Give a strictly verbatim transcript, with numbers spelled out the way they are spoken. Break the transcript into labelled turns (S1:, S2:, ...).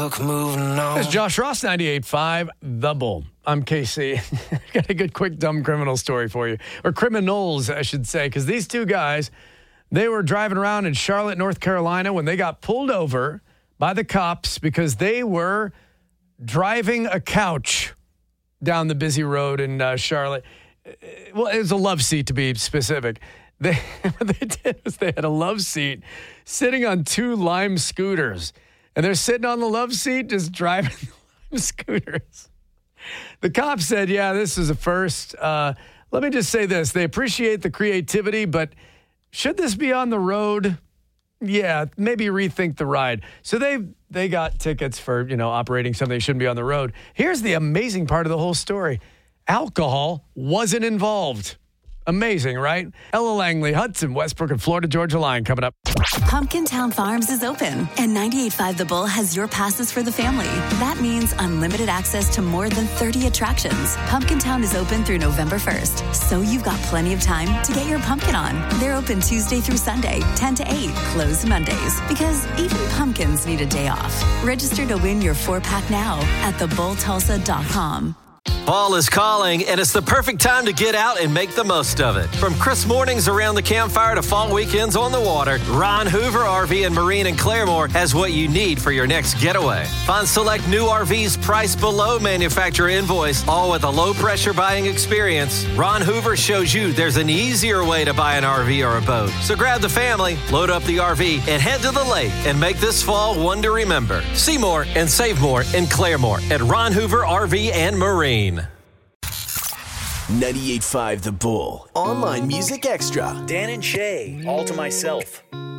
S1: fuck moving on.
S2: This is Josh Ross, ninety-eight point five, The Bull. I'm K C. Got a good, quick, dumb criminal story for you. Or criminals, I should say, because these two guys, they were driving around in Charlotte, North Carolina when they got pulled over by the cops because they were driving a couch down the busy road in uh, Charlotte. Well, it was a love seat, to be specific. They, what they did was they had a love seat sitting on two Lime scooters. And they're sitting on the love seat just driving the Lime scooters. The cops said, yeah, this is a first. Uh, let me just say this. They appreciate the creativity, but should this be on the road? Yeah, maybe rethink the ride. So they they got tickets for, you know, operating something that shouldn't be on the road. Here's the amazing part of the whole story. Alcohol wasn't involved. Amazing, right? Ella Langley, Hudson, Westbrook, and Florida Georgia Line coming up.
S3: Pumpkin Town Farms is open, and ninety-eight point five The Bull has your passes for the family. That means unlimited access to more than thirty attractions. Pumpkin Town is open through November first, so you've got plenty of time to get your pumpkin on. They're open Tuesday through Sunday, ten to eight, closed Mondays, because even pumpkins need a day off. Register to win your four-pack now at the bull tulsa dot com.
S4: Fall is calling, and it's the perfect time to get out and make the most of it. From crisp mornings around the campfire to fall weekends on the water, Ron Hoover R V and Marine in Claremore has what you need for your next getaway. Find select new R Vs priced below manufacturer invoice, all with a low-pressure buying experience. Ron Hoover shows you there's an easier way to buy an R V or a boat. So grab the family, load up the R V, and head to the lake and make this fall one to remember. See more and save more in Claremore at Ron Hoover R V and Marine.
S5: ninety-eight point five The Bull. Online Music Extra.
S6: Dan and Shay, All to Myself.